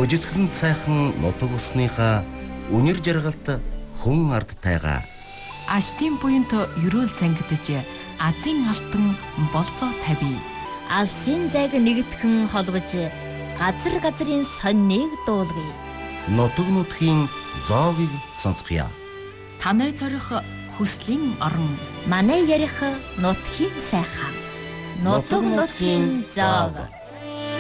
Өжисгэн сайхан нутаг усныхаа үнэр жаргалт хүн ард тайгаа. Аштын буянт ерөөл зангидж азийн алтан болцоо тавь. Алсын зайг нэгтгэн холбож газар газрын соннийг дуулгая. Нутаг нутгийн зоогийг сонсгоё. Танай зорих хүслийн орон. Манай ярих нутгийн сайхан. Нутаг нутгийн зоог.